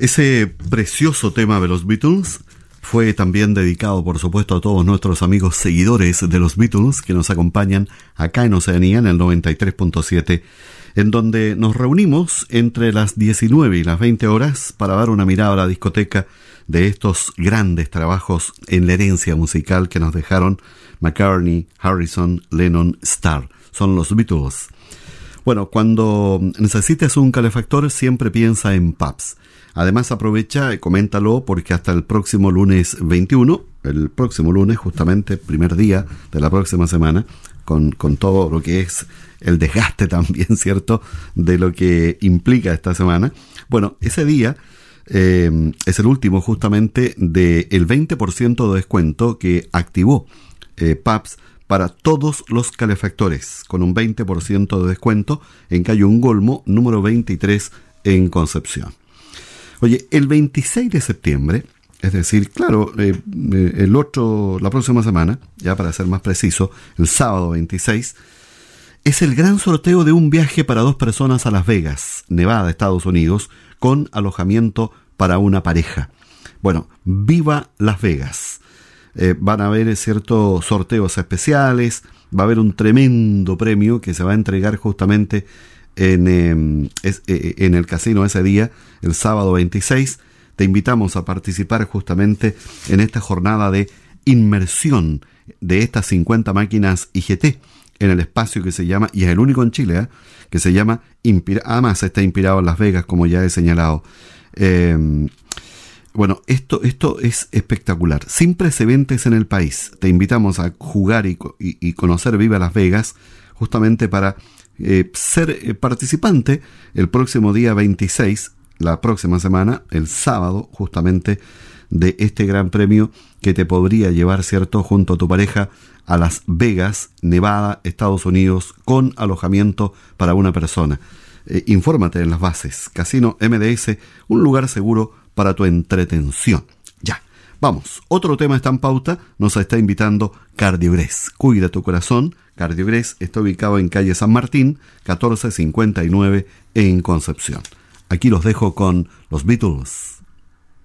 Ese precioso tema de los Beatles fue también dedicado, por supuesto, a todos nuestros amigos seguidores de los Beatles que nos acompañan acá en Oceanía, en el 93.7, en donde nos reunimos entre las 19 y las 20 horas para dar una mirada a la discoteca de estos grandes trabajos en la herencia musical que nos dejaron McCartney, Harrison, Lennon, Starr. Son los Beatles. Bueno, cuando necesites un calefactor, siempre piensa en Pabst. Además, aprovecha y coméntalo porque hasta el próximo lunes 21, el próximo lunes, justamente, primer día de la próxima semana, con todo lo que es el desgaste también, ¿cierto?, de lo que implica esta semana. Bueno, ese día es el último justamente del 20% de descuento que activó Pabst para todos los calefactores, con un 20% de descuento en calle Ungolmo, número 23, en Concepción. Oye, el 26 de septiembre, es decir, claro, la próxima semana, ya para ser más preciso, el sábado 26, es el gran sorteo de un viaje para 2 personas a Las Vegas, Nevada, Estados Unidos, con alojamiento para una pareja. Bueno, viva Las Vegas. Van a haber ciertos sorteos especiales, va a haber un tremendo premio que se va a entregar justamente en el casino ese día, el sábado 26. Te invitamos a participar justamente en esta jornada de inmersión de estas 50 máquinas IGT en el espacio que se llama, y es el único en Chile, que se llama, además está inspirado en Las Vegas, como ya he señalado. Bueno, esto es espectacular, sin precedentes en el país. Te invitamos a jugar y conocer Viva Las Vegas, justamente para ser participante el próximo día 26, la próxima semana, el sábado, justamente, de este gran premio que te podría llevar, ¿cierto?, junto a tu pareja a Las Vegas, Nevada, Estados Unidos, con alojamiento para una persona. Infórmate en las bases. Casino MDS, un lugar seguro para tu entretención. Ya, vamos. Otro tema está en pauta. Nos está invitando Cardiogres. Cuida tu corazón. Cardiogres está ubicado en calle San Martín, 1459, en Concepción. Aquí los dejo con los Beatles.